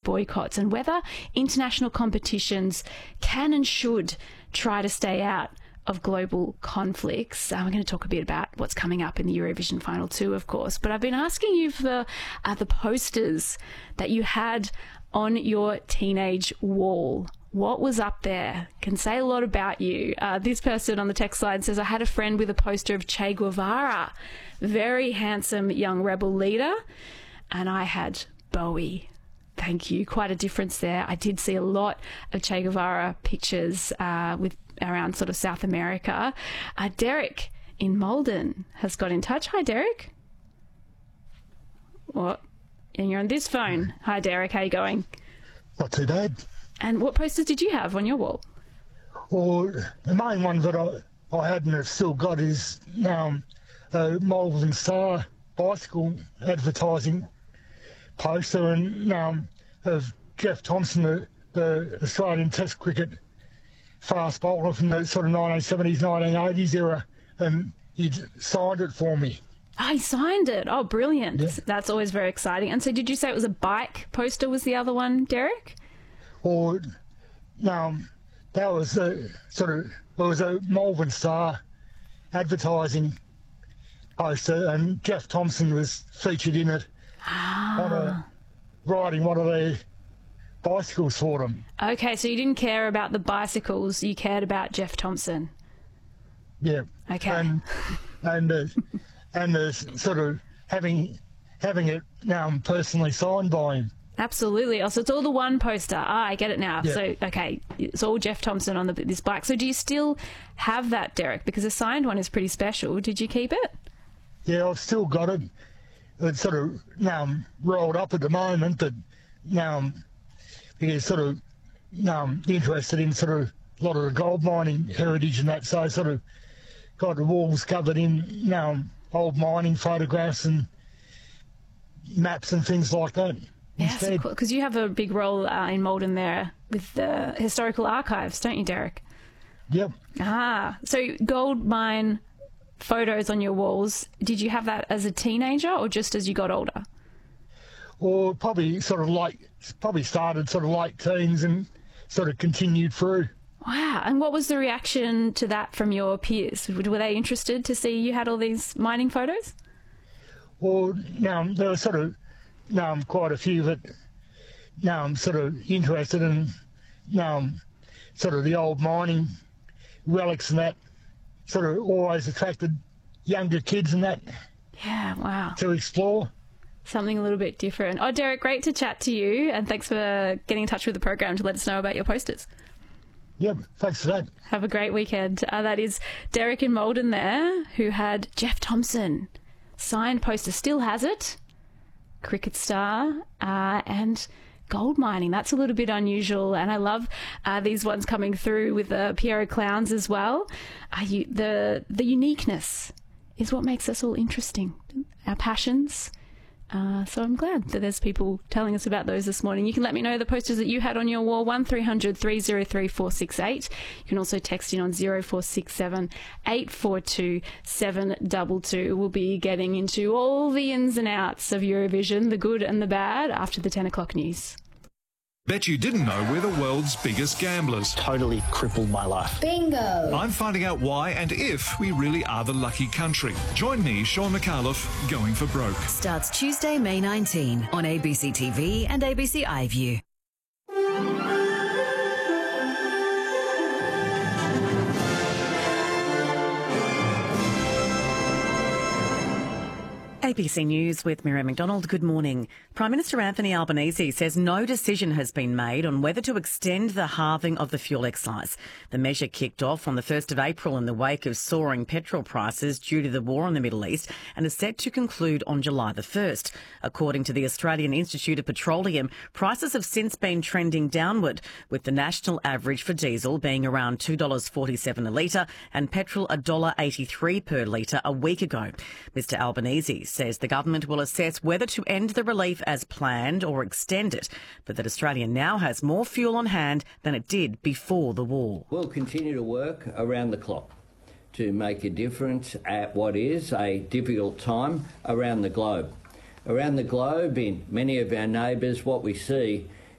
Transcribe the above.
boycotts and whether international competitions can and should try to stay out of global conflicts. We're going to talk a bit about what's coming up in the Eurovision Final 2, of course. But I've been asking you for the posters that you had on your teenage wall. What was up there? Can say a lot about you. This person on the text line says, I had a friend with a poster of Che Guevara, very handsome young rebel leader, and I had Bowie. Thank you. Quite a difference there. I did see a lot of Che Guevara pictures with around sort of South America. Derek in Malden has got in touch. Hi, Derek. What? And you're on this phone. Hi, Derek. How you going? Not too bad. And what posters did you have on your wall? Well, the main one that I had and have still got is the Malvern Star bicycle advertising poster and of Jeff Thompson, the Australian Test cricket fast bowler from the sort of 1970s, 1980s era, and he signed it for me. Oh, he signed it. Oh, brilliant. Yeah. That's always very exciting. And so did you say it was a bike poster was the other one, Derek? Or, that was it was a Malvern Star advertising poster, and Jeff Thompson was featured in it riding one of their bicycles for them. Okay, so you didn't care about the bicycles, you cared about Jeff Thompson. Yeah. Okay. And sort of having it personally signed by him. Absolutely. Oh, so it's all the one poster. I get it now. Yeah. So, okay, it's all Jeff Thompson on this bike. So do you still have that, Derek? Because a signed one is pretty special. Did you keep it? Yeah, I've still got it. It's sort of rolled up at the moment, but he's sort of interested in sort of a lot of the gold mining heritage and that, so I sort of got the walls covered in old mining photographs and maps and things like that. Yes, of course, because you have a big role in Malden there with the historical archives, don't you, Derek? Yep. So gold mine photos on your walls, did you have that as a teenager or just as you got older? Or probably started sort of late teens and sort of continued through. Wow. And what was the reaction to that from your peers? Were they interested to see you had all these mining photos? Well, there were sort of quite a few that I'm sort of interested in sort of the old mining relics and that sort of always attracted younger kids and that. Yeah, wow. To explore. Something a little bit different. Oh, Derek, great to chat to you, and thanks for getting in touch with the program to let us know about your posters. Yep, thanks for that. Have a great weekend. That is Derek in Malden there, who had Jeff Thompson signed poster, still has it, cricket star, and gold mining. That's a little bit unusual, and I love these ones coming through with the Piero clowns as well. The uniqueness is what makes us all interesting, our passions. So I'm glad that there's people telling us about those this morning. You can let me know the posters that you had on your wall, 1300 303 468. You can also text in on 0467 842 722. We'll be getting into all the ins and outs of Eurovision, the good and the bad, after the 10 o'clock news. Bet you didn't know we're the world's biggest gamblers. Totally crippled my life. Bingo! I'm finding out why and if we really are the lucky country. Join me, Sean McAuliffe, Going for Broke. Starts Tuesday, May 19 on ABC TV and ABC iView. ABC News with Miriam McDonald. Good morning. Prime Minister Anthony Albanese says no decision has been made on whether to extend the halving of the fuel excise. The measure kicked off on the 1st of April in the wake of soaring petrol prices due to the war in the Middle East and is set to conclude on July the 1st. According to the Australian Institute of Petroleum, prices have since been trending downward, with the national average for diesel being around $2.47 a litre and petrol $1.83 per litre a week ago. Mr Albanese says the government will assess whether to end the relief as planned or extend it, but that Australia now has more fuel on hand than it did before the war. We'll continue to work around the clock to make a difference at what is a difficult time around the globe. Around the globe, in many of our neighbours, what we see